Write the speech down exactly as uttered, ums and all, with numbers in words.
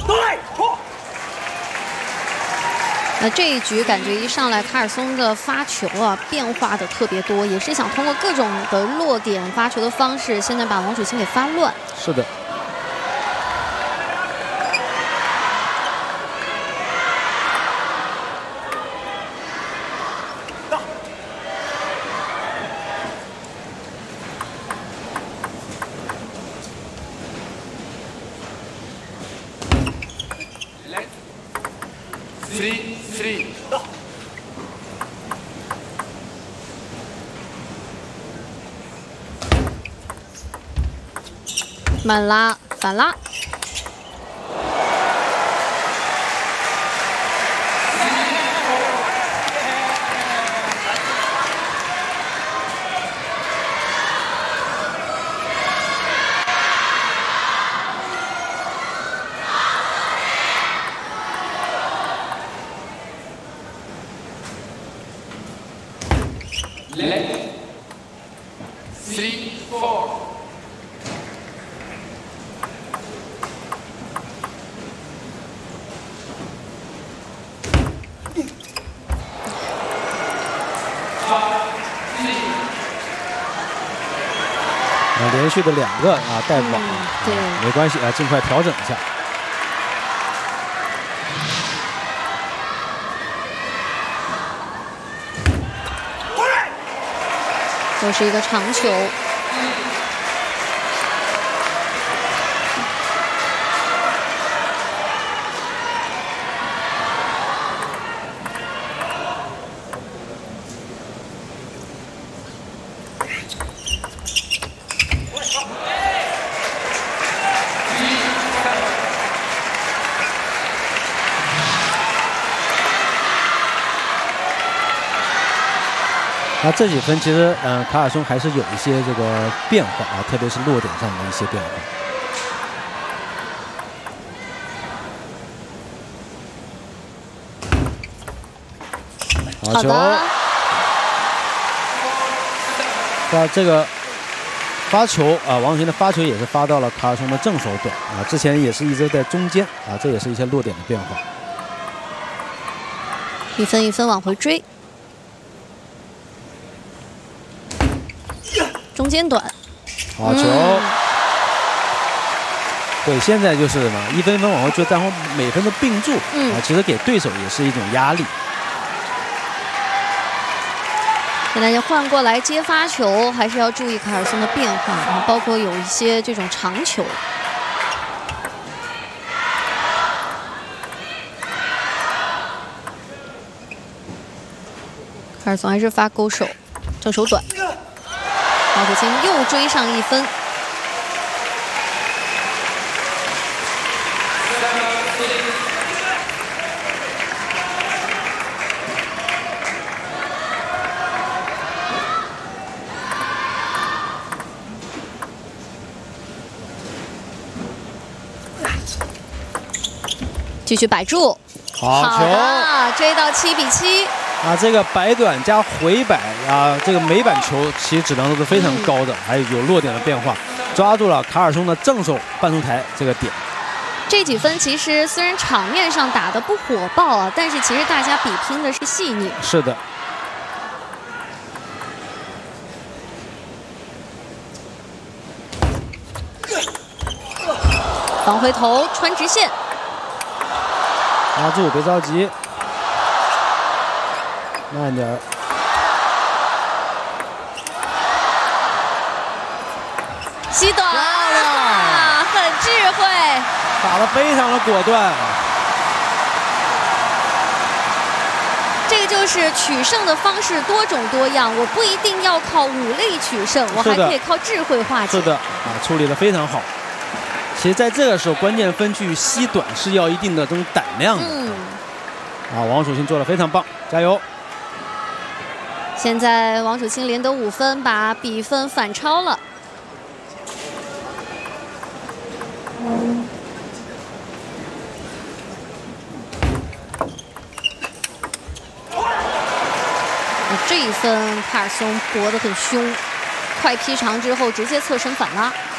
那这一局感觉一上来，卡尔松的发球啊变化的特别多，也是想通过各种的落点发球的方式，现在把王楚钦给发乱。 是的。 Three, three. 慢拉，反拉。 Left. Three, four. 啊，连续的两个啊带网， 嗯、对、 啊，没关系啊，尽快调整一下。 又是一个长球， 那这几分其实，嗯、呃，卡尔松还是有一些这个变化啊，特别是落点上的一些变化。好球！那这个发球啊，王楚钦的发球也是发到了卡尔松的正手短啊，之前也是一直在中间啊，这也是一些落点的变化。 一分一分往回追。 中间短， 好球！嗯、对，现在就是什么一分一分往后追，然后每分都并注，嗯、啊，其实给对手也是一种压力。 现在就换过来接发球，还是要注意卡尔松的变化，啊，包括有一些这种长球。卡尔松还是发勾手，正手短。 王楚钦又追上一分，继续摆住， 好球！ 好追到七比七。 啊，这个摆短加回摆啊，这个每板球其实质量都是非常高的，嗯、还有有落点的变化，抓住了卡尔松的正手半出台这个点。 这几分其实虽然场面上打得不火爆啊，但是其实大家比拼的是细腻。 是的。 防回头穿直线， 拉住，别着急。 慢点儿， 吸短，啊，很智慧， 打得非常的果断。 这个就是取胜的方式多种多样，我不一定要靠武力取胜，我还可以靠智慧化解。 是的，啊，处理得非常好。其实在这个时候，关键分去吸短是要一定的这种胆量的。嗯。啊，王楚钦做得非常棒，加油！ 现在王楚钦连得五分，把比分反超了。这一分卡尔松搏得很凶，快劈长之后直接侧身反拉。